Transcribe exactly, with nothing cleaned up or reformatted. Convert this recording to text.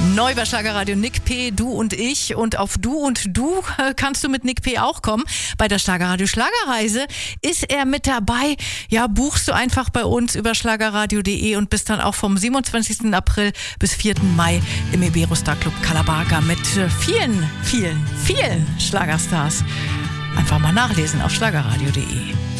Neu bei Schlagerradio Nick P., du und ich. Und auf du und du kannst du mit Nick P. auch kommen. Bei der Schlagerradio Schlagerreise ist er mit dabei. Ja, buchst du einfach bei uns über schlagerradio punkt de und bist dann auch vom siebenundzwanzigsten April bis vierten Mai im Iberostar Club Calabaga mit vielen, vielen, vielen Schlagerstars. Einfach mal nachlesen auf schlagerradio punkt de.